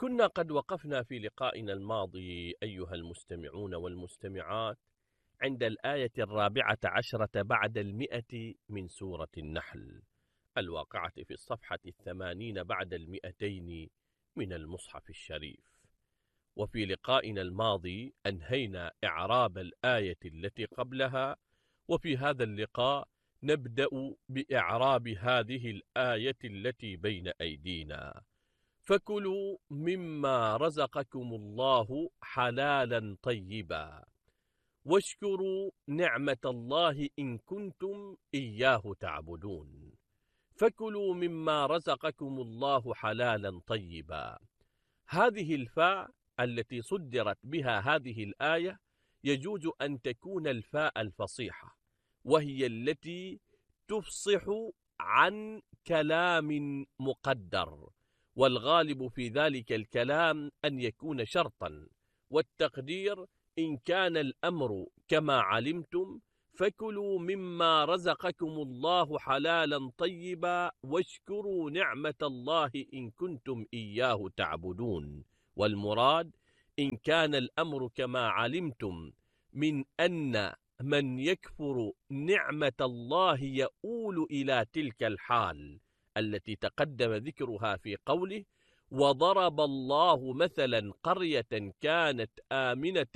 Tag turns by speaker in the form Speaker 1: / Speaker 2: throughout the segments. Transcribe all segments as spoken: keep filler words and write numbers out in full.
Speaker 1: كنا قد وقفنا في لقائنا الماضي أيها المستمعون والمستمعات عند الآية الرابعة عشرة بعد المئة من سورة النحل الواقعة في الصفحة الثمانين بعد المئتين من المصحف الشريف. وفي لقائنا الماضي أنهينا إعراب الآية التي قبلها، وفي هذا اللقاء نبدأ بإعراب هذه الآية التي بين أيدينا: فكلوا مما رزقكم الله حلالا طيبا واشكروا نعمة الله إن كنتم إياه تعبدون. فكلوا مما رزقكم الله حلالا طيبا، هذه الفاء التي صدرت بها هذه الآية يجوز أن تكون الفاء الفصيحة، وهي التي تفصح عن كلام مقدر، والغالب في ذلك الكلام أن يكون شرطا، والتقدير إن كان الأمر كما علمتم فكلوا مما رزقكم الله حلالا طيبا واشكروا نعمة الله إن كنتم إياه تعبدون. والمراد إن كان الأمر كما علمتم من أن من يكفر نعمة الله يؤول إلى تلك الحال التي تقدم ذكرها في قوله: وضرب الله مثلا قرية كانت آمنة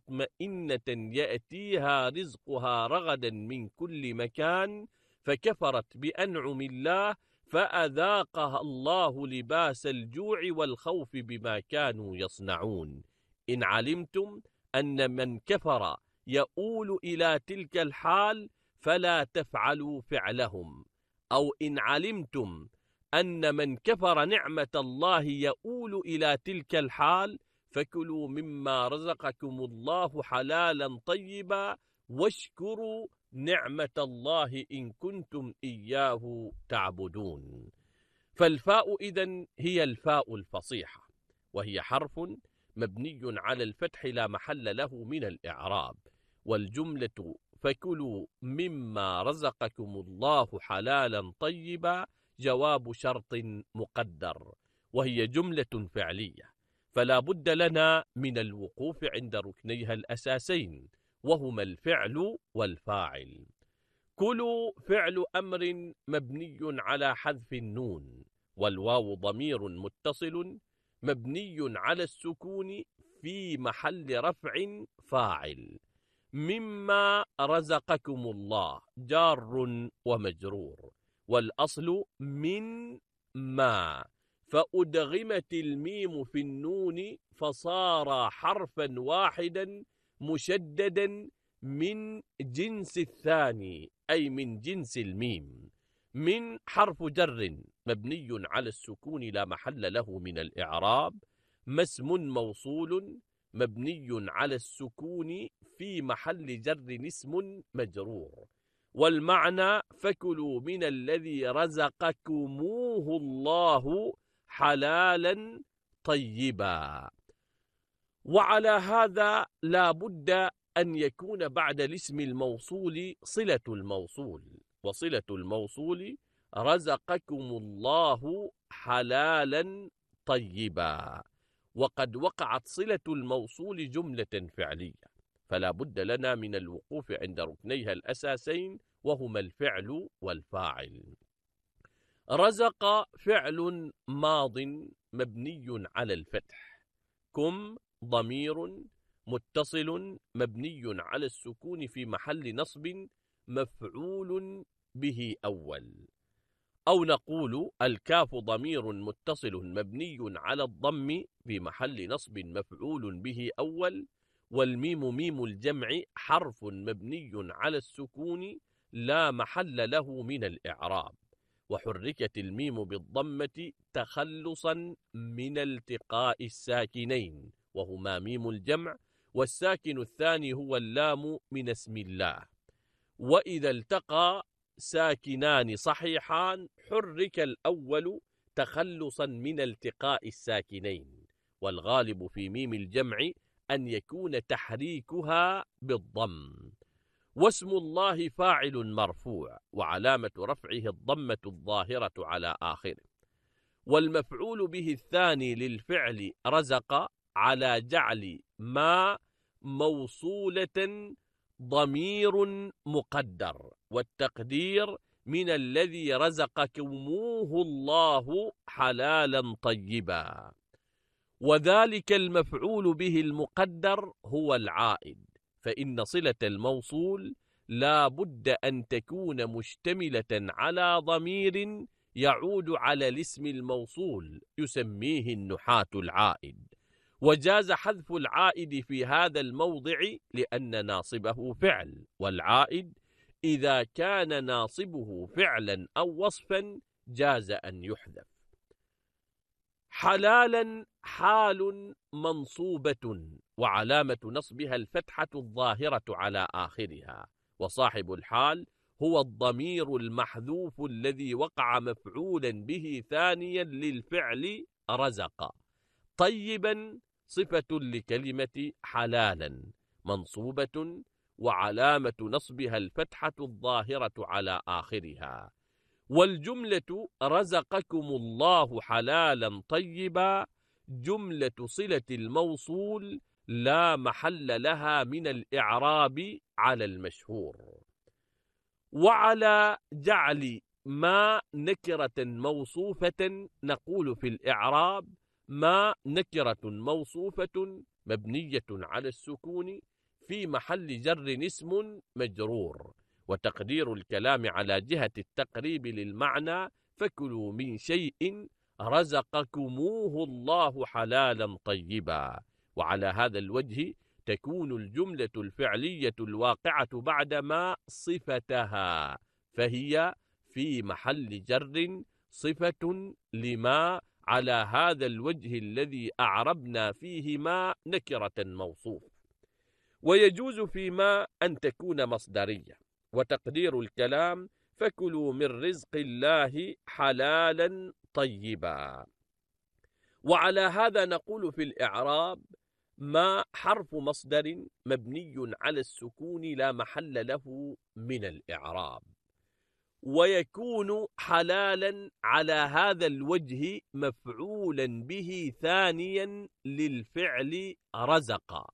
Speaker 1: مطمئنة يأتيها رزقها رغدا من كل مكان فكفرت بأنعم الله فأذاقها الله لباس الجوع والخوف بما كانوا يصنعون. إن علمتم أن من كفر يؤول إلى تلك الحال فلا تفعلوا فعلهم، أو إن علمتم أن من كفر نعمة الله يؤول إلى تلك الحال فكلوا مما رزقكم الله حلالا طيبا واشكروا نعمة الله إن كنتم إياه تعبدون. فالفاء إذن هي الفاء الفصيحة، وهي حرف مبني على الفتح لا محل له من الإعراب. والجملة فكلوا مما رزقكم الله حلالا طيبا جواب شرط مقدر، وهي جملة فعلية، فلا بد لنا من الوقوف عند ركنيها الأساسين، وهما الفعل والفاعل. كلوا فعل أمر مبني على حذف النون، والواو ضمير متصل مبني على السكون في محل رفع فاعل. مما رزقكم الله جار ومجرور، والأصل من ما، فأدغمت الميم في النون فصار حرفا واحدا مشددا من جنس الثاني، أي من جنس الميم. من حرف جر مبني على السكون لا محل له من الإعراب، ما اسم موصول مبني على السكون في محل جر اسم مجرور. والمعنى فكلوا من الذي رزقكموه الله حلالا طيبا. وعلى هذا لا بد أن يكون بعد الاسم الموصول صلة الموصول، وصلة الموصول رزقكم الله حلالا طيبا، وقد وقعت صلة الموصول جملة فعلية، فلا بد لنا من الوقوف عند ركنيها الأساسين، وهما الفعل والفاعل. رزق فعل ماض مبني على الفتح، كم ضمير متصل مبني على السكون في محل نصب مفعول به أول، أو نقول الكاف ضمير متصل مبني على الضم في محل نصب مفعول به أول، والميم ميم الجمع حرف مبني على السكون لا محل له من الإعراب، وحركت الميم بالضمة تخلصا من التقاء الساكنين وهما ميم الجمع، والساكن الثاني هو اللام من اسم الله. وإذا التقى ساكنان صحيحان حرك الأول تخلصا من التقاء الساكنين، والغالب في ميم الجمع أن يكون تحريكها بالضم. واسم الله فاعل مرفوع وعلامة رفعه الضمة الظاهرة على آخره. والمفعول به الثاني للفعل رزق على جعل ما موصولة ضمير مقدر، والتقدير من الذي رزقكموه الله حلالا طيبا. وذلك المفعول به المقدر هو العائد، فإن صلة الموصول لا بد أن تكون مشتملة على ضمير يعود على الاسم الموصول يسميه النحاة العائد. وجاز حذف العائد في هذا الموضع لأن ناصبه فعل، والعائد إذا كان ناصبه فعلا أو وصفا جاز أن يحذف. حلالا حال منصوبة وعلامة نصبها الفتحة الظاهرة على آخرها، وصاحب الحال هو الضمير المحذوف الذي وقع مفعولا به ثانيا للفعل رزق. طيبا صفة لكلمة حلالا منصوبة وعلامة نصبها الفتحة الظاهرة على آخرها. والجملة رزقكم الله حلالا طيبا جملة صلة الموصول لا محل لها من الإعراب على المشهور. وعلى جعل ما نكرة موصوفة نقول في الإعراب: ما نكرة موصوفة مبنية على السكون في محل جر اسم مجرور. وتقدير الكلام على جهة التقريب للمعنى: فكلوا من شيء رزقكموه الله حلالا طيبا. وعلى هذا الوجه تكون الجملة الفعلية الواقعة بعد ما صفتها، فهي في محل جر صفة لما على هذا الوجه الذي أعربنا فيه ما نكرة موصوف. ويجوز فيما أن تكون مصدرية، وتقدير الكلام: فكلوا من رزق الله حلالا طيبا. وعلى هذا نقول في الإعراب: ما حرف مصدر مبني على السكون لا محل له من الإعراب. ويكون حلالا على هذا الوجه مفعولا به ثانيا للفعل رزق،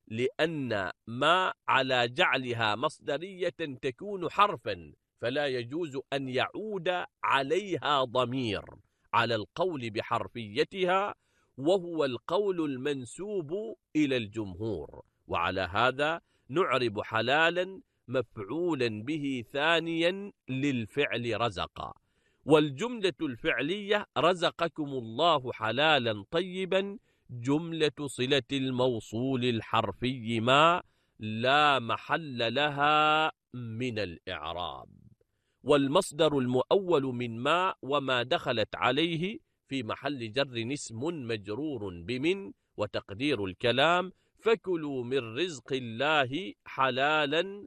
Speaker 1: لأن ما على جعلها مصدرية تكون حرفا، فلا يجوز أن يعود عليها ضمير على القول بحرفيتها، وهو القول المنسوب إلى الجمهور. وعلى هذا نعرب حلالا مفعولا به ثانيا للفعل رزق. والجملة الفعلية رزقكم الله حلالا طيبا جملة صلة الموصول الحرفي ما لا محل لها من الإعراب. والمصدر المؤول من ما وما دخلت عليه في محل جر اسم مجرور بمن، وتقدير الكلام: فكلوا من رزق الله حلالا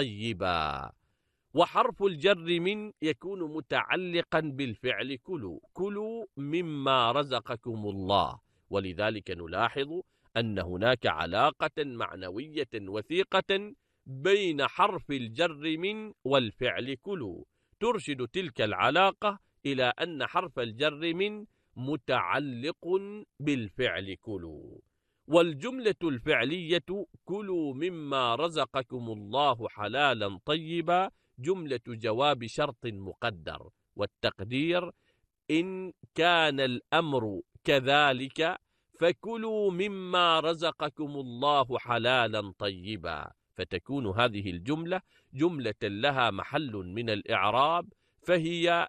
Speaker 1: طيبا. وحرف الجر من يكون متعلقا بالفعل كلوا، كلوا مما رزقكم الله. ولذلك نلاحظ أن هناك علاقة معنوية وثيقة بين حرف الجر من والفعل كلوا، ترشد تلك العلاقة إلى أن حرف الجر من متعلق بالفعل كلوا. والجملة الفعلية كلوا مما رزقكم الله حلالا طيبا جملة جواب شرط مقدر، والتقدير: إن كان الأمر كذلك فكلوا مما رزقكم الله حلالا طيبا. فتكون هذه الجملة جملة لها محل من الإعراب، فهي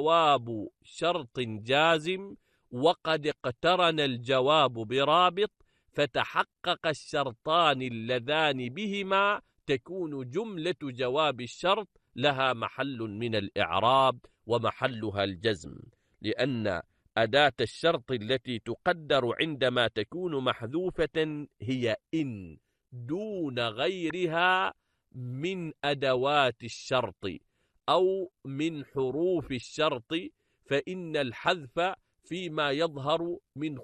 Speaker 1: جواب شرط جازم، وقد اقترن الجواب برابط، فتحقق الشرطان اللذان بهما تكون جملة جواب الشرط لها محل من الإعراب ومحلها الجزم، لأن أداة الشرط التي تقدر عندما تكون محذوفة هي إن دون غيرها من أدوات الشرط أو من حروف الشرط، فإن الحذف فيما يظهر من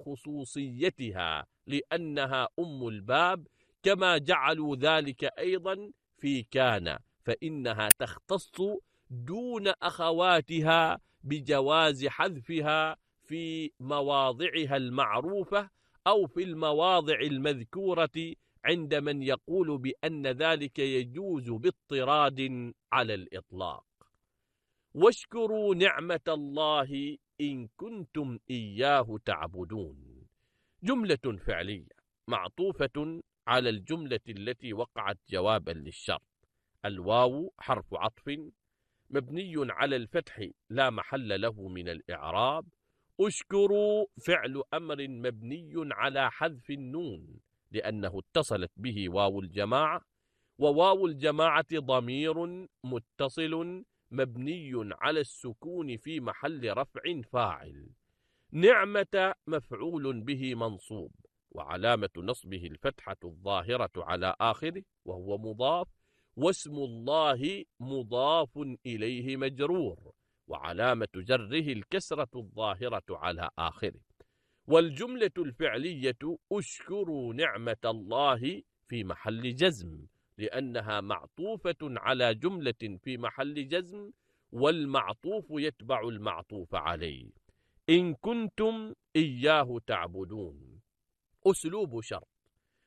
Speaker 1: خصوصيتها لأنها أم الباب، كما جعلوا ذلك أيضا في كان، فإنها تختص دون أخواتها بجواز حذفها في مواضعها المعروفة أو في المواضع المذكورة عند من يقول بأن ذلك يجوز باضطراد على الإطلاق. واشكروا نعمة الله إن كنتم إياه تعبدون، جملة فعلية معطوفة على الجملة التي وقعت جوابا للشرط. الواو حرف عطف مبني على الفتح لا محل له من الإعراب. اشكروا فعل أمر مبني على حذف النون لأنه اتصلت به واو الجماعة، وواو الجماعة ضمير متصل مبني على السكون في محل رفع فاعل. نعمة مفعول به منصوب وعلامة نصبه الفتحة الظاهرة على آخره وهو مضاف، واسم الله مضاف إليه مجرور وعلامة جره الكسرة الظاهرة على آخره. والجملة الفعلية اشكروا نعمة الله في محل جزم لأنها معطوفة على جملة في محل جزم، والمعطوف يتبع المعطوف عليه. إن كنتم إياه تعبدون أسلوب شرط